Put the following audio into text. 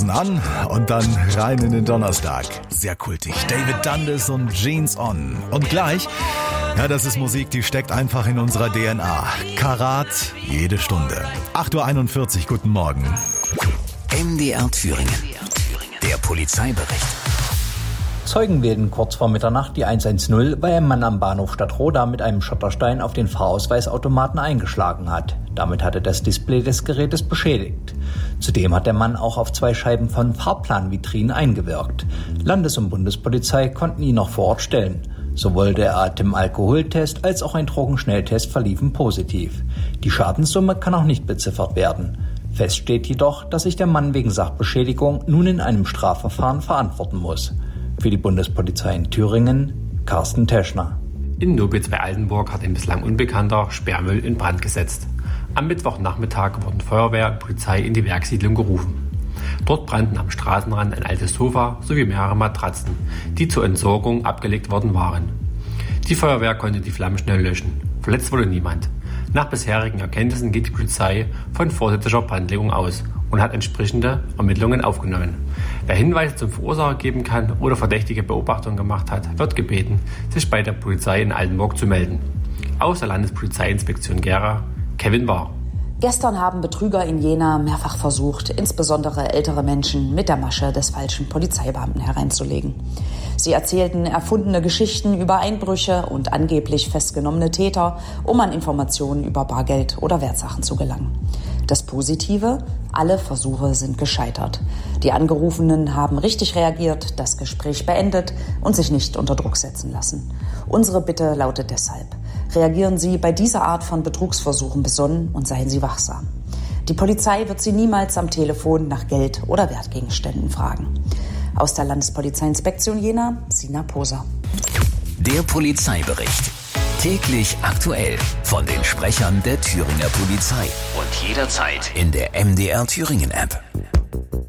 Hosen an und dann rein in den Donnerstag. Sehr kultig. David Dundas und Jeans On. Und gleich, ja, das ist Musik, die steckt einfach in unserer DNA. Karat, jede Stunde. 8.41 Uhr, guten Morgen. MDR Thüringen. Der Polizeibericht. Zeugen wählten kurz vor Mitternacht die 110, weil ein Mann am Bahnhof Stadtroda mit einem Schotterstein auf den Fahrausweisautomaten eingeschlagen hat. Damit hatte das Display des Gerätes beschädigt. Zudem hat der Mann auch auf 2 Scheiben von Fahrplanvitrinen eingewirkt. Landes- und Bundespolizei konnten ihn noch vor Ort stellen. Sowohl der Atemalkoholtest als auch ein Drogenschnelltest verliefen positiv. Die Schadenssumme kann auch nicht beziffert werden. Fest steht jedoch, dass sich der Mann wegen Sachbeschädigung nun in einem Strafverfahren verantworten muss. Für die Bundespolizei in Thüringen, Carsten Teschner. In Nobitz bei Altenburg hat ein bislang unbekannter Sperrmüll in Brand gesetzt. Am Mittwochnachmittag wurden Feuerwehr und Polizei in die Werksiedlung gerufen. Dort brannten am Straßenrand ein altes Sofa sowie mehrere Matratzen, die zur Entsorgung abgelegt worden waren. Die Feuerwehr konnte die Flammen schnell löschen. Verletzt wurde niemand. Nach bisherigen Erkenntnissen geht die Polizei von vorsätzlicher Brandlegung aus und hat entsprechende Ermittlungen aufgenommen. Wer Hinweise zum Verursacher geben kann oder verdächtige Beobachtungen gemacht hat, wird gebeten, sich bei der Polizei in Altenburg zu melden. Aus der Landespolizeiinspektion Gera, Kevin Bahr. Gestern haben Betrüger in Jena mehrfach versucht, insbesondere ältere Menschen mit der Masche des falschen Polizeibeamten hereinzulegen. Sie erzählten erfundene Geschichten über Einbrüche und angeblich festgenommene Täter, um an Informationen über Bargeld oder Wertsachen zu gelangen. Das Positive: alle Versuche sind gescheitert. Die Angerufenen haben richtig reagiert, das Gespräch beendet und sich nicht unter Druck setzen lassen. Unsere Bitte lautet deshalb: reagieren Sie bei dieser Art von Betrugsversuchen besonnen und seien Sie wachsam. Die Polizei wird Sie niemals am Telefon nach Geld oder Wertgegenständen fragen. Aus der Landespolizeiinspektion Jena, Sina Poser. Der Polizeibericht. Täglich aktuell von den Sprechern der Thüringer Polizei. Und jederzeit in der MDR Thüringen App.